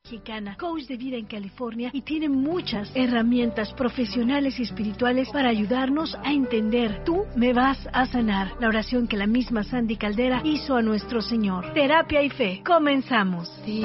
Mexicana, coach de vida en California, y tiene muchas herramientas profesionales y espirituales para ayudarnos a entender. Tú me vas a sanar. La oración que la misma Sandy Caldera hizo a nuestro Señor. Terapia y Fe. Comenzamos.